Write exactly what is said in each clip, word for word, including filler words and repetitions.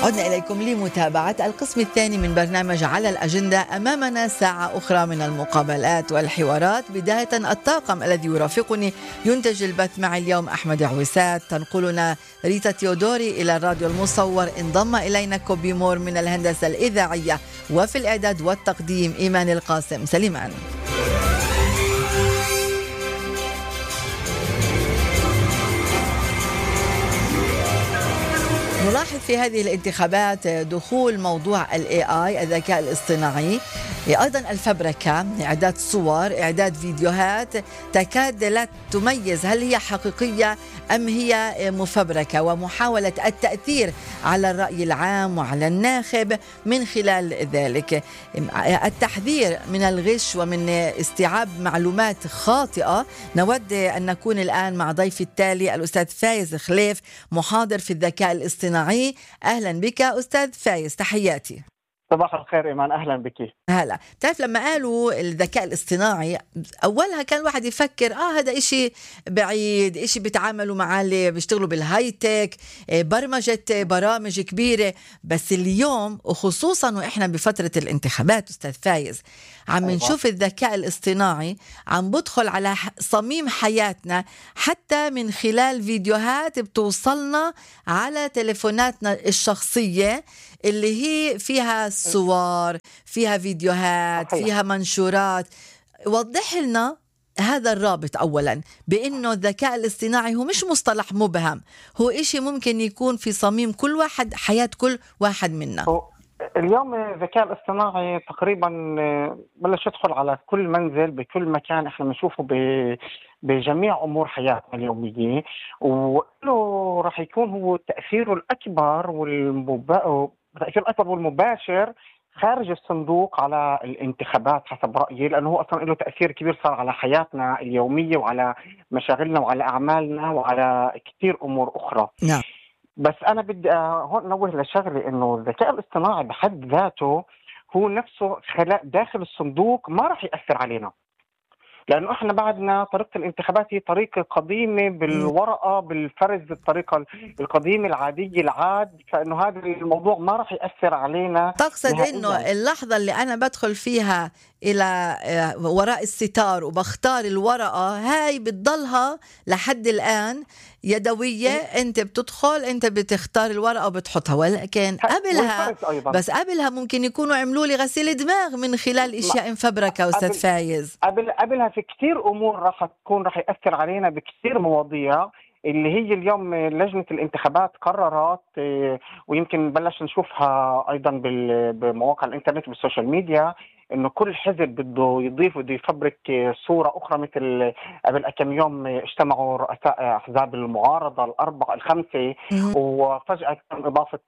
عدنا إليكم لمتابعة القسم الثاني من برنامج على الأجندة. أمامنا ساعة أخرى من المقابلات والحوارات. بداية الطاقم الذي يرافقني ينتج البث معي اليوم أحمد عويسات، تنقلنا ريتا تيودوري إلى الراديو المصور، انضم إلينا كوبي مور من الهندسة الإذاعية، وفي الإعداد والتقديم إيمان القاسم. سليمان. نلاحظ في هذه الانتخابات دخول موضوع ال إيه آي الذكاء الاصطناعي، أيضا الفبركة، إعداد صور، إعداد فيديوهات تكاد لا تميز هل هي حقيقية أم هي مفبركة، ومحاولة التأثير على الرأي العام وعلى الناخب من خلال ذلك. التحذير من الغش ومن استيعاب معلومات خاطئة. نود أن نكون الآن مع ضيفي التالي الأستاذ فايز خليف، محاضر في الذكاء الاصطناعي. أهلا بك أستاذ فايز، تحياتي. صباح الخير إيمان، أهلا بك. هلا. تعرف لما قالوا الذكاء الاصطناعي أولها كان الواحد يفكر آه هذا إشي بعيد، إشي بيتعاملوا معاه اللي بيشتغلوا بالهايتك، برمجة برامج كبيرة. بس اليوم وخصوصا وإحنا بفترة الانتخابات أستاذ فايز عم أيوة. نشوف الذكاء الاصطناعي عم بدخل على صميم حياتنا، حتى من خلال فيديوهات بتوصلنا على تليفوناتنا الشخصية اللي هي فيها صور، فيها فيديوهات، فيها منشورات. وضح لنا هذا الرابط أولا، بأنه الذكاء الاصطناعي هو مش مصطلح مبهم، هو إشي ممكن يكون في صميم كل واحد، حياة كل واحد منا. اليوم الذكاء الاصطناعي تقريبا بلش يدخل على كل منزل، بكل مكان احنا بنشوفه بجميع امور حياتنا اليوميه، وله راح يكون هو تاثيره الاكبر والمبا... تاثيره الاكبر والمباشر خارج الصندوق على الانتخابات حسب رايي، لانه هو اصلا له تاثير كبير صار على حياتنا اليوميه وعلى مشاغلنا وعلى اعمالنا وعلى كثير امور اخرى. نعم. بس أنا بدي هون نوه لشغلي، إنه الذكاء الاصطناعي بحد ذاته هو نفسه خلاء داخل الصندوق ما راح يأثر علينا، لأنه إحنا بعدنا طريقة الانتخابات هي طريقة قديمة بالورقة بالفرز، الطريقة القديمة العادية العاد، فإنه هذا الموضوع ما راح يأثر علينا. تقصد إنه اللحظة اللي أنا بدخل فيها إلى وراء الستار وبختار الورقة هاي بتضلها لحد الآن يدوية، أنت بتدخل أنت بتختار الورقة وبتحطها، ولكن قبلها بس قبلها ممكن يكونوا عملوا لي غسيل دماغ من خلال إشياء مفبركة أستاذ قبل فايز. قبل قبلها في كتير أمور راح تكون راح يأثر علينا بكثير مواضيع اللي هي اليوم لجنة الانتخابات قررت، ويمكن بلش نشوفها أيضا بمواقع الإنترنت والسوشيال ميديا، إنه كل حزب بده يضيف بده يفبرك صورة أخرى. مثل قبل كم يوم اجتمعوا رؤساء أحزاب المعارضة الأربعة الخمسة، وفجأة تم إضافة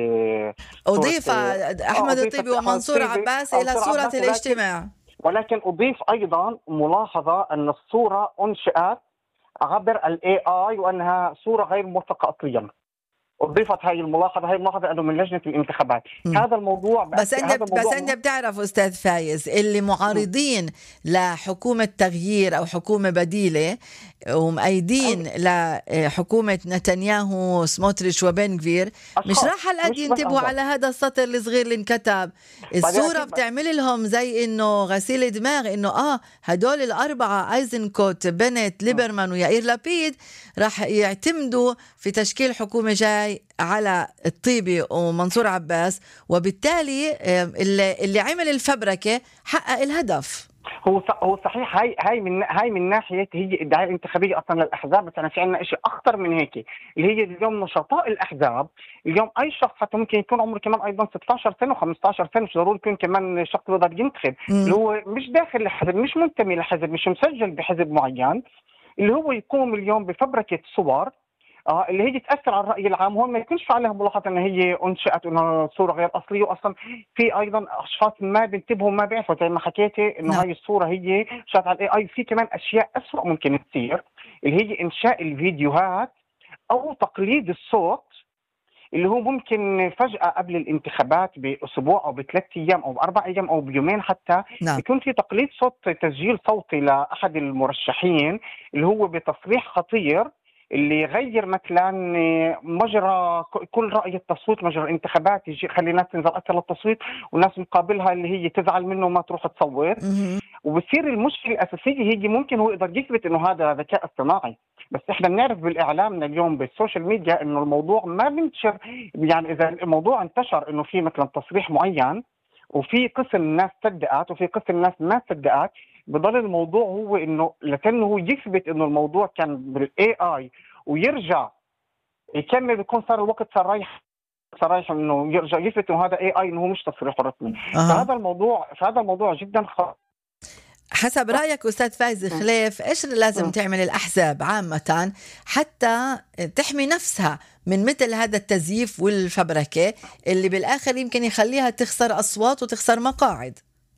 أضيف أحمد الطيبي ومنصور عباس إلى صورة الاجتماع، ولكن أضيف أيضا ملاحظة أن الصورة أنشئت عبر ال إيه آي وأنها صورة غير موثقة أصليا. أضيفت هاي الملاحظة، هاي الملاحظة أنه من لجنة الانتخابات. م. هذا الموضوع بس أنت بس أنت بتعرف أستاذ فايز، اللي معارضين م. لحكومة تغيير أو حكومة بديلة ومأيدين لحكومة نتنياهو سموتريتش وبنغفير مش راح هالقد ينتبهوا على هذا السطر الصغير اللي انكتب. الصورة بتعمل لهم زي إنه غسيل دماغ، إنه آه هدول الأربعة أيزنكوت بنت ليبرمان ويائير لابيد راح يعتمدوا في تشكيل حكومة جاي على الطيبي ومنصور عباس، وبالتالي اللي, اللي عمل الفبركة حقق الهدف. هو هو صحيح. هاي هاي من هاي من ناحيه هي الدعايه الانتخابيه اصلا للاحزاب، بس انا في عندنا شيء اخطر من هيك، اللي هي اليوم نشطاء الاحزاب. اليوم اي شخص حتى ممكن يكون عمره كمان ايضا ستة عشر سنه و15 سنه، مش ضروري يكون كمان شخص بيقدر ينتخب، اللي هو مش داخل الحزب، مش منتمي لحزب، مش مسجل بحزب معين، اللي هو يقوم اليوم بفبركه صور اه اللي هي تاثر على الراي العام. هون ما يكونش عليها ملاحظه ان هي انشئت انه صوره غير اصليه، واصلا في ايضا اشخاص ما بينتبهوا ما بيعرفوا زي ما حكيتي انه هاي الصوره هي شات على الاي اي. في كمان اشياء اسوء ممكن تصير، اللي هي انشاء الفيديوهات او تقليد الصوت، اللي هو ممكن فجأة قبل الانتخابات بأسبوع أو بثلاث أيام أو بأربع أيام أو بيومين حتى نعم. يكون في تقليد صوت، تسجيل صوتي لأحد المرشحين اللي هو بتصريح خطير، اللي يغير مثلا مجرى كل رأي التصويت، مجرى الانتخابات، يجي يخلي الناس تنزل اكثر للتصويت والناس مقابلها اللي هي تزعل منه وما تروح تصوت. وبصير المشكله الاساسيه هي ممكن هو يقدر يثبت انه هذا ذكاء اصطناعي، بس احنا بنعرف بالاعلامنا اليوم بالسوشيال ميديا انه الموضوع ما بينتشر. يعني اذا الموضوع انتشر انه في مثلا تصريح معين وفي قسم الناس صدقت وفي قسم الناس ما صدقت، بضل الموضوع هو انه لكنه هو يثبت انه الموضوع كان بالاي اي ويرجع يكمل، بيكون صار الوقت صار رايح صار رايح انه يرجع يثبت انه هذا اي اي انه هو مش تصريح رسمي. أه. فهذا الموضوع فهذا الموضوع جدا خ... حسب رأيك أستاذ فايز خليف، إيش لازم تعمل الأحزاب عامة حتى تحمي نفسها من مثل هذا التزييف والفبركة اللي بالآخر يمكن يخليها تخسر أصوات وتخسر مقاعد؟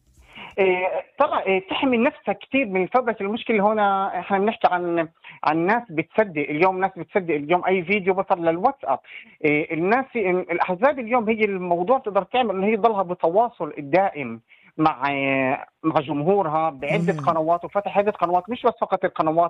إيه طبعا إيه تحمي نفسها كثير من الفبركة. المشكلة هنا احنا بنحكي عن عن ناس بتصدق اليوم، ناس بتصدق اليوم اي فيديو بصل للواتساب. إيه الناس الاحزاب اليوم هي الموضوع تقدر تعمل انه هي تضلها بتواصل الدائم مع مع جمهورها بعده مم. قنوات، وفتح عده قنوات مش بس فقط القنوات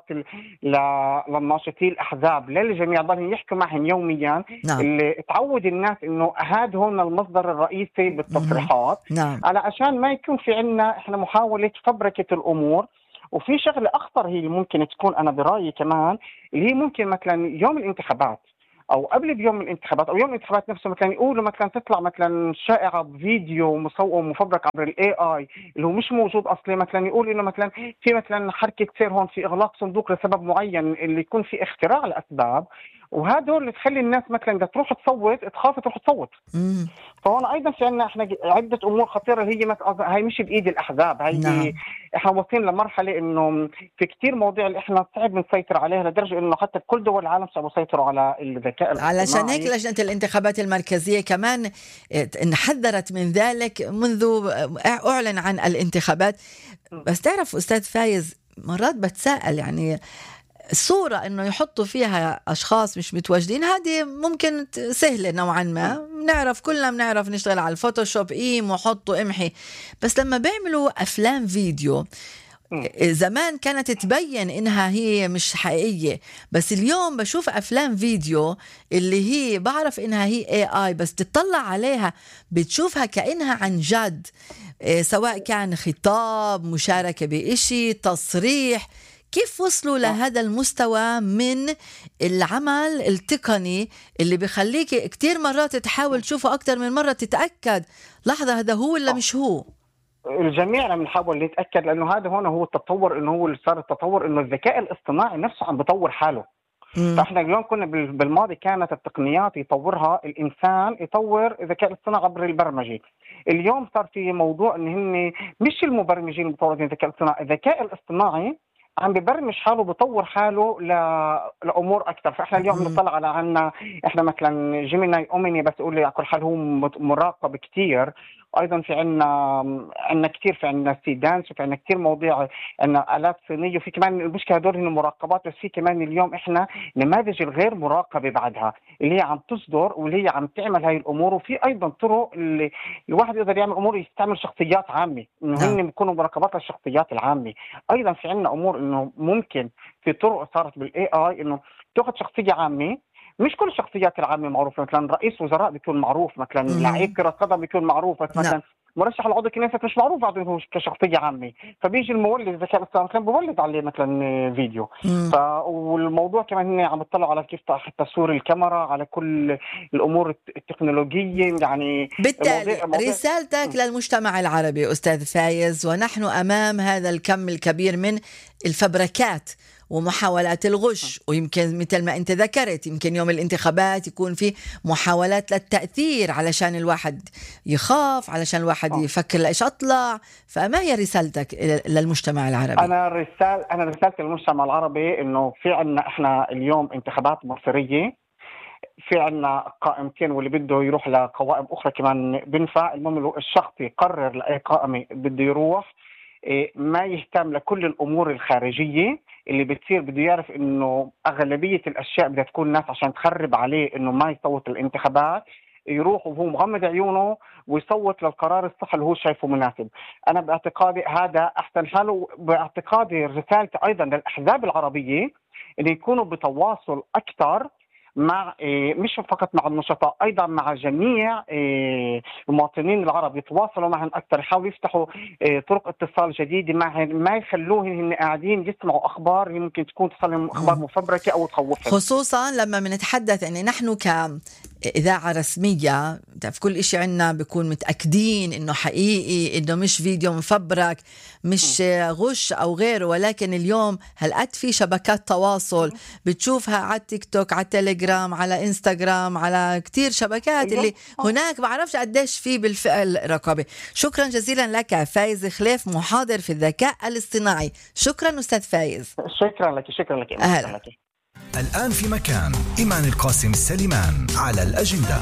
للناشطين الاحزاب، للجميع ضلهم يحكوا معهم يوميا. نعم. اللي تعود الناس انه هذا هون المصدر الرئيسي بالتصريحات. نعم. على عشان ما يكون في عندنا احنا محاوله فبركه الامور. وفي شغله اخطر هي اللي ممكن تكون انا برايي كمان، اللي هي ممكن مثلا يوم الانتخابات او قبل بيوم الانتخابات او يوم الانتخابات نفسه مثلا يقولوا مثلا تطلع مثلا شائعه بفيديو مصور مفبرك عبر الاي اي اللي هو مش موجود اصلي، مثلا يقول انه مثلا في مثلا حركه سير هون في اغلاق صندوق لسبب معين، اللي يكون في اختراع الاسباب، وهذول اللي تخلي الناس مثلا بدها تروح تصوت تخاف تروح تصوت. مم. فهون ايضا في عندنا احنا عده امور خطيره، هي مثلا هي مش بايد الاحزاب، هي نعم. احنا واصلين لمرحله انه في كثير مواضيع اللي احنا صعب نسيطر عليها، لدرجه انه حتى كل دول العالم صعبوا يسيطروا على الذكاء الاصطناعي. علشان هيك لجنة الانتخابات المركزية كمان انحذرت من ذلك منذ أعلن عن الانتخابات. بس تعرف أستاذ فايز، مرات بتساءل يعني الصورة إنه يحطوا فيها أشخاص مش متواجدين، هذه ممكن سهلة نوعا ما، بنعرف كلنا بنعرف نشتغل على الفوتوشوب، إيم وحطوا امحي. بس لما بيعملوا أفلام فيديو زمان كانت تبين إنها هي مش حقيقية، بس اليوم بشوف أفلام فيديو اللي هي بعرف إنها هي اي اي، بس تطلع عليها بتشوفها كأنها عن جد، سواء كان خطاب، مشاركة بإشي، تصريح. كيف وصلوا لهذا المستوى من العمل التقني اللي بيخليك كتير مرات تحاول تشوفه أكتر من مرة تتأكد لحظة هذا هو ولا مش هو؟ الجميع عم نحاول نتاكد، لانه هذا هون هو التطور، انه هو اللي صار التطور، انه الذكاء الاصطناعي نفسه عم بيطور حاله. مم. فاحنا اليوم كنا بالماضي كانت التقنيات يطورها الانسان، يطور الذكاء الاصطناعي عبر البرمجه. اليوم صار في موضوع ان هن مش المبرمجين مطورين الذكاء الاصطناعي، الذكاء الاصطناعي عم ببرمج حاله، بطور حاله ل... لامور اكثر. فاحنا اليوم بنطلع على عنا احنا مثلا جيميناي اومني، بس اقول لي على كل حال هو مراقب كثير. وايضا في عنا عنا كثير، في عنا سيدانس، وفي عنا كثير مواضيع، عنا الات صينيه، وفي كمان المشكله هدول هن مراقبات، بس في كمان اليوم احنا نماذج الغير مراقبه بعدها اللي هي عم تصدر واللي هي عم تعمل هاي الامور. وفي ايضا طرق اللي الواحد يقدر يعمل امور، يستعمل شخصيات عامه انه هن بيكونوا مراقبات للشخصيات العامه. ايضا في عنا امور انه ممكن في طرق صارت بالاي اي انه تاخذ شخصيه عامه، مش كل الشخصيات العامه معروفه، مثلا رئيس وزراء بيكون معروف، مثلا لعيب كره قدم بيكون معروف، بس مثلا مرشح العضو كنيسة مش معروف بعده كشخصيه عامه. فبيجي المولد الذكاء الاصطناعي مثلا بولد عليه مثلا فيديو. ف والموضوع كمان عم بتطلعوا على كيف حتى تصوير الكاميرا، على كل الامور التكنولوجيه. يعني بالتالي موضوع رسالتك م. للمجتمع العربي استاذ فايز، ونحن امام هذا الكم الكبير من الفبركات ومحاولات الغش، ويمكن مثل ما انت ذكرت يمكن يوم الانتخابات يكون في محاولات للتأثير علشان الواحد يخاف، علشان الواحد أوه. يفكر لإيش أطلع. فما هي رسالتك للمجتمع العربي؟ أنا رسالة أنا رسالتي للمجتمع العربي إنه في عنا إحنا اليوم انتخابات مصيرية، في عنا قائمتين واللي بده يروح لقوائم أخرى كمان بنفع. المهم الشخص يقرر لأي قائمة بده يروح، ما يهتم لكل الأمور الخارجية اللي بتصير، بده يعرف إنه أغلبية الأشياء بدها تكون ناس عشان تخرب عليه إنه ما يصوت الانتخابات، يروح وهو مغمض عيونه ويصوت للقرار الصح اللي هو شايفه مناسب. أنا باعتقادي هذا أحسن حل. وباعتقادي رسالتي أيضا للأحزاب العربية انه يكونوا بتواصل اكثر مع إيه مش فقط مع النشطاء، ايضا مع جميع إيه المواطنين العرب، يتواصلوا معهم اكثر، يحاولوا يفتحوا إيه طرق اتصال جديده معهم، ما يخلوهم هن قاعدين يسمعوا اخبار ممكن تكون تصلهم اخبار مفبركه او تخوفهم. خصوصا لما بنتحدث ان نحن كإذاعة رسمية في كل إشي عنا بيكون متأكدين إنه حقيقي، إنه مش فيديو مفبرك، مش غش أو غيره. ولكن اليوم هلقت في شبكات تواصل بتشوفها على التيك توك، على التليجرام، على إنستغرام، على كتير شبكات اللي هناك بعرفش قديش في بالفئة الرقابة. شكرا جزيلا لك فايز خليف، محاضر في الذكاء الاصطناعي. شكرا أستاذ فايز. شكرا لك. شكرا لك. أهلا لك. الآن في مكان إيمان القاسم سليمان على الأجندة.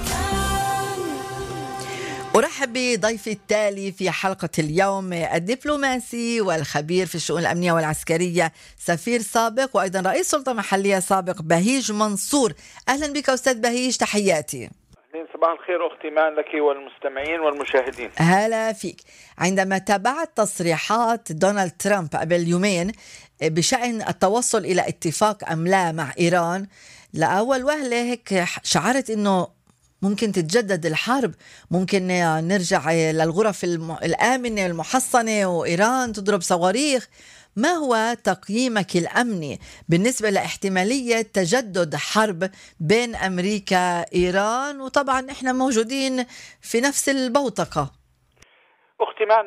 أرحب بضيفي التالي في حلقة اليوم، الدبلوماسي والخبير في الشؤون الأمنية والعسكرية، سفير سابق وأيضا رئيس سلطة محلية سابق، بهيج منصور. أهلا بك أستاذ بهيج، تحياتي. صباح الخير أختي مان لك والمستمعين والمشاهدين. هلا فيك. عندما تابعت تصريحات دونالد ترامب قبل يومين بشأن التوصل إلى اتفاق أم لا مع إيران، لأول وهلة هيك شعرت إنه ممكن تتجدد الحرب، ممكن نرجع للغرف الآمنة المحصنة وإيران تضرب صواريخ. ما هو تقييمك الأمني بالنسبة لاحتمالية تجدد حرب بين أمريكا وإيران؟ وطبعا إحنا موجودين في نفس البوتقة. أختي مان